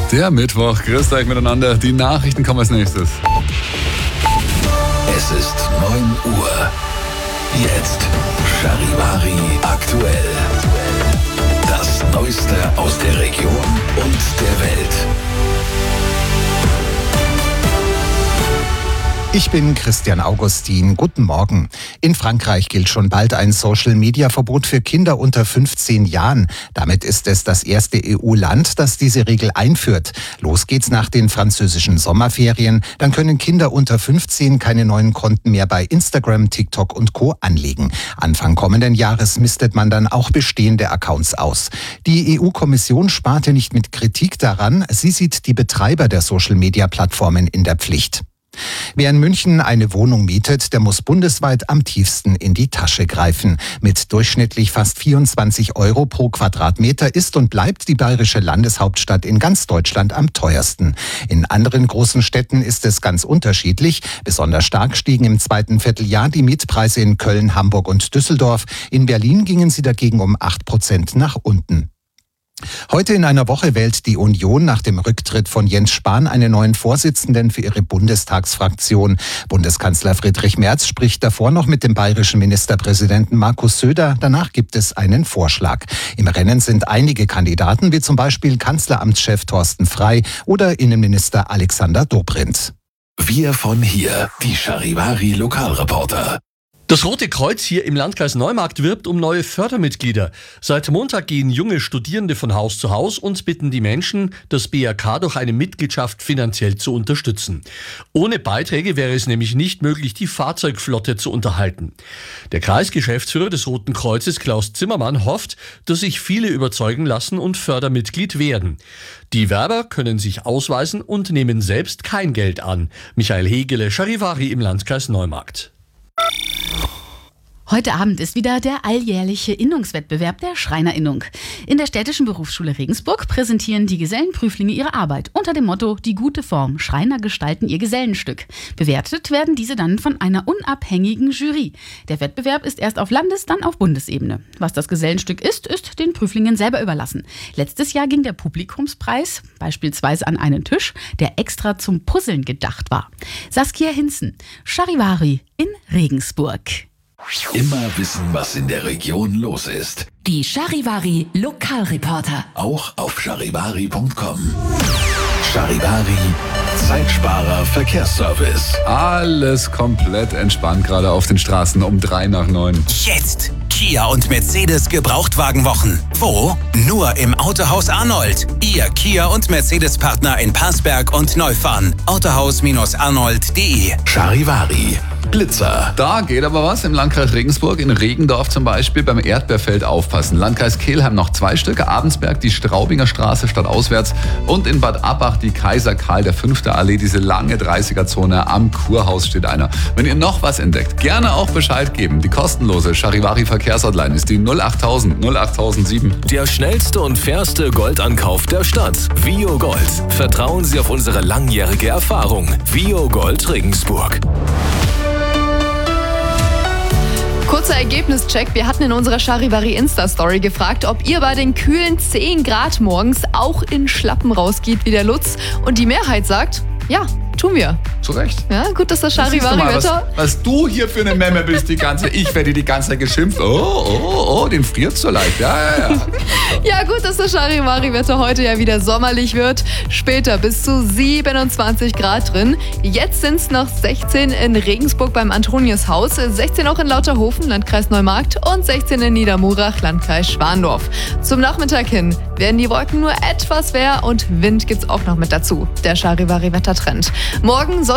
Der Mittwoch. Grüßt euch miteinander. Die Nachrichten kommen als nächstes. Es ist 9 Uhr. Jetzt Charivari aktuell. Das Neueste aus der Region und der Welt. Ich bin Christian Augustin. Guten Morgen. In Frankreich gilt schon bald ein Social-Media-Verbot für Kinder unter 15 Jahren. Damit ist es das erste EU-Land, das diese Regel einführt. Los geht's nach den französischen Sommerferien. Dann können Kinder unter 15 keine neuen Konten mehr bei Instagram, TikTok und Co. anlegen. Anfang kommenden Jahres mistet man dann auch bestehende Accounts aus. Die EU-Kommission sparte nicht mit Kritik daran. Sie sieht die Betreiber der Social-Media-Plattformen in der Pflicht. Wer in München eine Wohnung mietet, der muss bundesweit am tiefsten in die Tasche greifen. Mit durchschnittlich fast 24 € pro Quadratmeter ist und bleibt die bayerische Landeshauptstadt in ganz Deutschland am teuersten. In anderen großen Städten ist es ganz unterschiedlich. Besonders stark stiegen im zweiten Vierteljahr die Mietpreise in Köln, Hamburg und Düsseldorf. In Berlin gingen sie dagegen um 8% nach unten. Heute in einer Woche wählt die Union nach dem Rücktritt von Jens Spahn einen neuen Vorsitzenden für ihre Bundestagsfraktion. Bundeskanzler Friedrich Merz spricht davor noch mit dem bayerischen Ministerpräsidenten Markus Söder. Danach gibt es einen Vorschlag. Im Rennen sind einige Kandidaten, wie zum Beispiel Kanzleramtschef Thorsten Frey oder Innenminister Alexander Dobrindt. Wir von hier, die Charivari Lokalreporter. Das Rote Kreuz hier im Landkreis Neumarkt wirbt um neue Fördermitglieder. Seit Montag gehen junge Studierende von Haus zu Haus und bitten die Menschen, das BRK durch eine Mitgliedschaft finanziell zu unterstützen. Ohne Beiträge wäre es nämlich nicht möglich, die Fahrzeugflotte zu unterhalten. Der Kreisgeschäftsführer des Roten Kreuzes, Klaus Zimmermann, hofft, dass sich viele überzeugen lassen und Fördermitglied werden. Die Werber können sich ausweisen und nehmen selbst kein Geld an. Michael Hegele, Charivari im Landkreis Neumarkt. Heute Abend ist wieder der alljährliche Innungswettbewerb der Schreinerinnung. In der Städtischen Berufsschule Regensburg präsentieren die Gesellenprüflinge ihre Arbeit unter dem Motto Die gute Form. Schreiner gestalten ihr Gesellenstück. Bewertet werden diese dann von einer unabhängigen Jury. Der Wettbewerb ist erst auf Landes-, dann auf Bundesebene. Was das Gesellenstück ist den Prüflingen selber überlassen. Letztes Jahr ging der Publikumspreis beispielsweise an einen Tisch, der extra zum Puzzeln gedacht war. Saskia Hinzen, Charivari in Regensburg. Immer wissen, was in der Region los ist. Die Charivari Lokalreporter. Auch auf charivari.com. Charivari, Zeitsparer Verkehrsservice. Alles komplett entspannt, gerade auf den Straßen um 8:03. Jetzt Kia und Mercedes Gebrauchtwagenwochen. Wo? Nur im Autohaus Arnold. Ihr Kia und Mercedes-Partner in Passberg und Neufahren. Autohaus-arnold.de. Charivari, Blitzer. Da geht aber was im Landkreis Regensburg, in Regendorf zum Beispiel, beim Erdbeerfeld aufpassen. Landkreis Kelheim noch 2 Stück, Abensberg die Straubinger Straße stadtauswärts und in Bad Abbach die Kaiser Karl V. Allee, diese lange 30er-Zone am Kurhaus steht einer. Wenn ihr noch was entdeckt, gerne auch Bescheid geben. Die kostenlose Charivari Verkehrshotline ist die 08000 08007. Der schnellste und fairste Goldankauf der Stadt. Vio Gold. Vertrauen Sie auf unsere langjährige Erfahrung. Vio Gold Regensburg. Kurzer Ergebnischeck. Wir hatten in unserer Charivari Insta-Story gefragt, ob ihr bei den kühlen 10 Grad morgens auch in Schlappen rausgeht wie der Lutz. Und die Mehrheit sagt, ja, tun wir. Zu Recht. Ja, gut, dass das Charivari-Wetter... Was du hier für eine Memme bist, ich werde die ganze Zeit geschimpft. Den friert so leicht. Ja. Ja, gut, dass das Charivari-Wetter heute ja wieder sommerlich wird. Später bis zu 27 Grad drin. Jetzt sind es noch 16 in Regensburg beim Antoniushaus, 16 auch in Lauterhofen, Landkreis Neumarkt und 16 in Niedermurach, Landkreis Schwandorf. Zum Nachmittag hin werden die Wolken nur etwas mehr und Wind gibt's auch noch mit dazu. Der Charivari-Wettertrend. Morgen